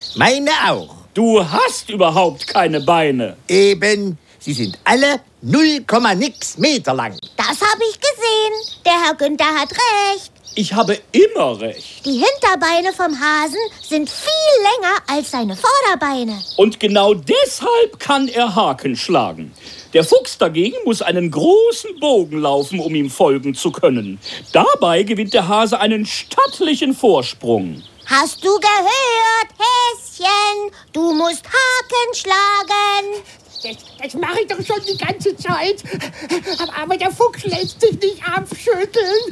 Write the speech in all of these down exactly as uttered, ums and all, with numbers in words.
Meine auch. Du hast überhaupt keine Beine. Eben, sie sind alle null Komma nix Meter lang. Das habe ich gesehen. Der Herr Günther hat recht. Ich habe immer recht. Die Hinterbeine vom Hasen sind viel länger als seine Vorderbeine. Und genau deshalb kann er Haken schlagen. Der Fuchs dagegen muss einen großen Bogen laufen, um ihm folgen zu können. Dabei gewinnt der Hase einen stattlichen Vorsprung. Hast du gehört, Häschen? Du musst Haken schlagen. Das, das mache ich doch schon die ganze Zeit. Aber der Fuchs lässt sich nicht abschütteln.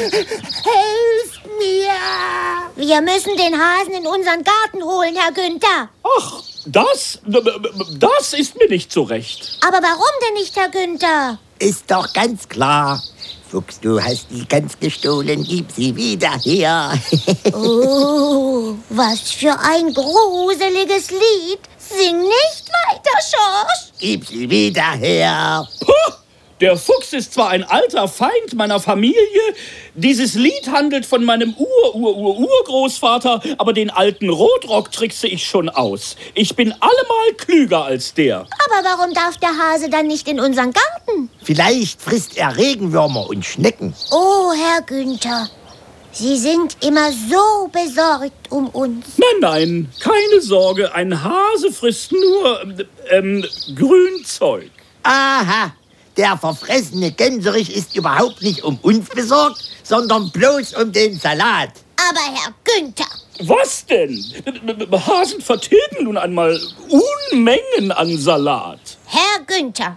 Helft mir! Wir müssen den Hasen in unseren Garten holen, Herr Günther. Ach, das, das ist mir nicht so recht. Aber warum denn nicht, Herr Günther? Ist doch ganz klar. Fuchs, du hast die Gans gestohlen, gib sie wieder her. Oh, was für ein gruseliges Lied. Sing nicht weiter, Schorsch. Gib sie wieder her. Puh, der Fuchs ist zwar ein alter Feind meiner Familie, dieses Lied handelt von meinem Ur-Ur-Ur-Urgroßvater, aber den alten Rotrock trickse ich schon aus. Ich bin allemal klüger als der. Aber warum darf der Hase dann nicht in unseren Garten? Vielleicht frisst er Regenwürmer und Schnecken. Oh, Herr Günther, Sie sind immer so besorgt um uns. Nein, nein, keine Sorge. Ein Hase frisst nur ähm, Grünzeug. Aha, der verfressene Gänserich ist überhaupt nicht um uns besorgt, sondern bloß um den Salat. Aber Herr Günther... Was denn? Hasen vertilgen nun einmal Unmengen an Salat. Herr Günther,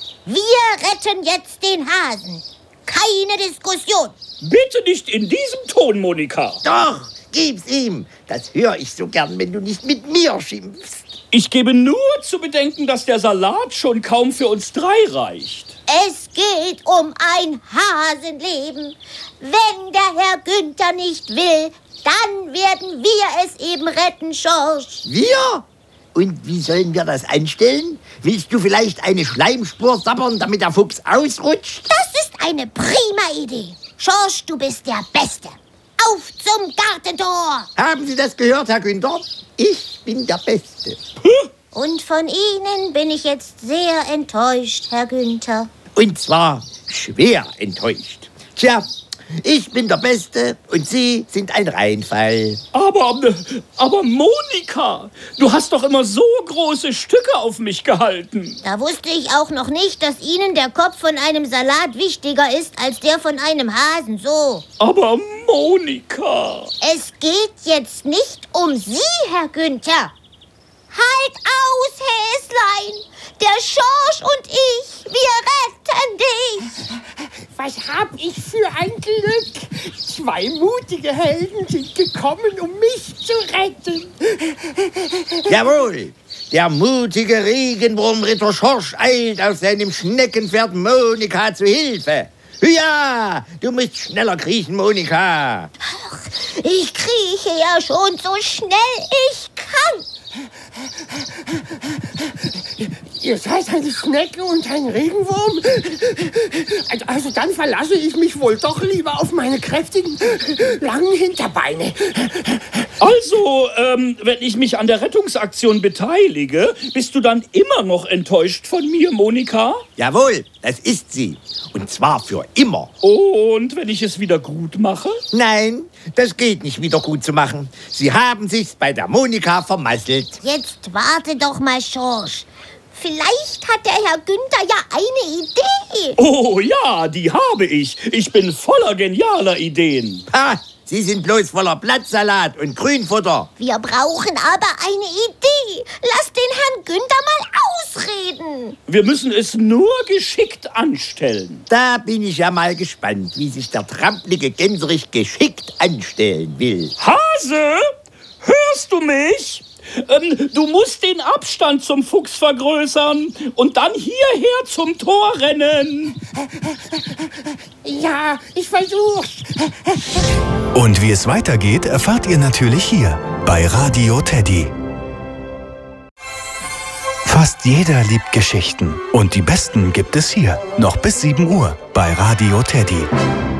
wir retten jetzt den Hasen. Keine Diskussion. Bitte nicht in diesem Ton, Monika. Doch, gib's ihm. Das höre ich so gern, wenn du nicht mit mir schimpfst. Ich gebe nur zu bedenken, dass der Salat schon kaum für uns drei reicht. Es geht um ein Hasenleben. Wenn der Herr Günther nicht will, dann werden wir es eben retten, Schorsch. Wir? Und wie sollen wir das anstellen? Willst du vielleicht eine Schleimspur sabbern, damit der Fuchs ausrutscht? Das ist eine prima Idee. Schorsch, du bist der Beste. Auf zum Gartentor! Haben Sie das gehört, Herr Günther? Ich bin der Beste. Und von Ihnen bin ich jetzt sehr enttäuscht, Herr Günther. Und zwar schwer enttäuscht. Tja, ich bin der Beste und Sie sind ein Reinfall. Aber, aber Monika, du hast doch immer so große Stücke auf mich gehalten. Da wusste ich auch noch nicht, dass Ihnen der Kopf von einem Salat wichtiger ist als der von einem Hasen, so. Aber Monika... Es geht jetzt nicht um Sie, Herr Günther. Halt aus, Häslein! Der Schorsch und ich, wir retten dich! Was hab ich für ein Glück! Zwei mutige Helden sind gekommen, um mich zu retten. Jawohl, der mutige Regenwurmritter Schorsch eilt auf seinem Schneckenpferd Monika zu Hilfe. Ja, du musst schneller kriechen, Monika. Ach, ich krieche ja schon so schnell ich kann. Ihr seid eine Schnecke und ein Regenwurm? Also dann verlasse ich mich wohl doch lieber auf meine kräftigen, langen Hinterbeine. Also, ähm, wenn ich mich an der Rettungsaktion beteilige, bist du dann immer noch enttäuscht von mir, Monika? Jawohl, das ist sie. Und zwar für immer. Und wenn ich es wieder gut mache? Nein, das geht nicht wieder gut zu machen. Sie haben sich's bei der Monika vermasselt. Jetzt warte doch mal, Schorsch. Vielleicht hat der Herr Günther ja eine Idee. Oh ja, die habe ich. Ich bin voller genialer Ideen. Ha, Sie sind bloß voller Blattsalat und Grünfutter. Wir brauchen aber eine Idee. Lass den Herrn Günther mal ausreden. Wir müssen es nur geschickt anstellen. Da bin ich ja mal gespannt, wie sich der trampelige Gänserich geschickt anstellen will. Hase, hörst du mich? Ähm, du musst den Abstand zum Fuchs vergrößern und dann hierher zum Tor rennen. Ja, ich versuch's. Und wie es weitergeht, erfahrt ihr natürlich hier bei Radio Teddy. Fast jeder liebt Geschichten und die besten gibt es hier. Noch bis sieben Uhr bei Radio Teddy.